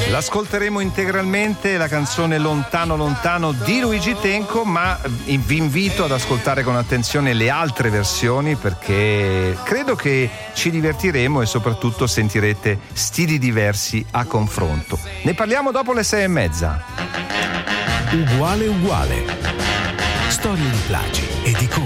L'ascolteremo integralmente, la canzone Lontano Lontano di Luigi Tenco, ma vi invito ad ascoltare con attenzione le altre versioni, perché credo che ci divertiremo e soprattutto sentirete stili diversi a confronto. Ne parliamo dopo le 6:30. Uguale uguale. Storie di plagi e di